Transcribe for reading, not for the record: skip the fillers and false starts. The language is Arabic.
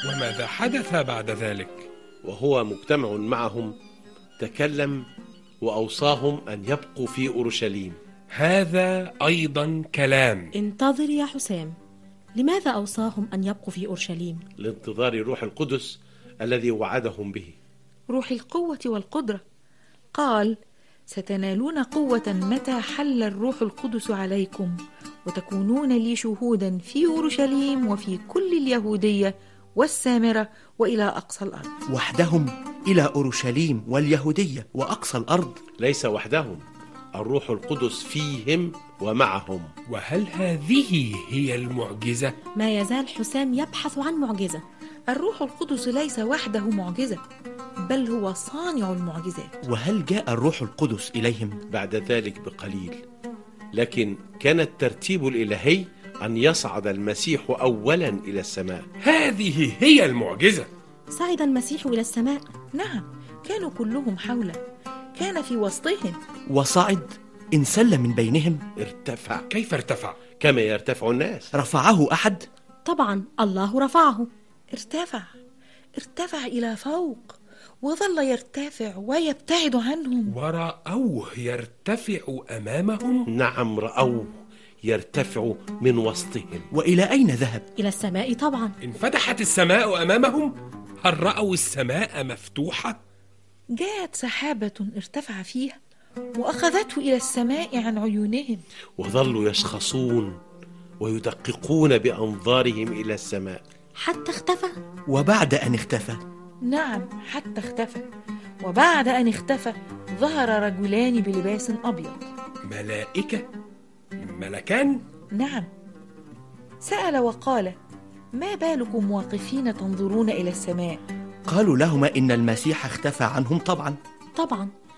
وماذا حدث بعد ذلك؟ وهو مجتمع معهم تكلم وأوصاهم أن يبقوا في أورشليم. هذا أيضا كلام. انتظر يا حسام، لماذا أوصاهم أن يبقوا في أورشليم؟ لانتظار روح القدس الذي وعدهم به. روح القوة والقدرة، قال: ستنالون قوة متى حل الروح القدس عليكم، وتكونون لي شهودا في أورشليم وفي كل اليهودية والسامرة وإلى أقصى الأرض. وحدهم إلى أورشليم واليهودية وأقصى الأرض؟ ليس وحدهم، الروح القدس فيهم ومعهم. وهل هذه هي المعجزة؟ ما يزال حسام يبحث عن معجزة. الروح القدس ليس وحده معجزة، بل هو صانع المعجزات. وهل جاء الروح القدس إليهم؟ بعد ذلك بقليل، لكن كان الترتيب الإلهي أن يصعد المسيح أولا إلى السماء. هذه هي المعجزة. صعد المسيح إلى السماء؟ نعم، كانوا كلهم حوله، كان في وسطهم. وصعد؟ انسل من بينهم؟ ارتفع. كيف ارتفع؟ كما يرتفع الناس. رفعه أحد؟ طبعا، الله رفعه. ارتفع إلى فوق، وظل يرتفع ويبتعد عنهم. ورأوه يرتفع أمامهم؟ نعم، رأوه يرتفع من وسطهم. وإلى أين ذهب؟ إلى السماء طبعا. انفتحت السماء أمامهم؟ هل رأوا السماء مفتوحة؟ جاءت سحابة ارتفع فيها وأخذته إلى السماء عن عيونهم، وظلوا يشخصون ويدققون بأنظارهم إلى السماء حتى اختفى. وبعد أن اختفى؟ نعم، حتى اختفى. وبعد أن اختفى ظهر رجلان بلباس أبيض. ملائكة؟ ملكان؟ نعم. سأل وقال: ما بالكم واقفين تنظرون إلى السماء؟ قالوا لهما إن المسيح اختفى عنهم طبعا.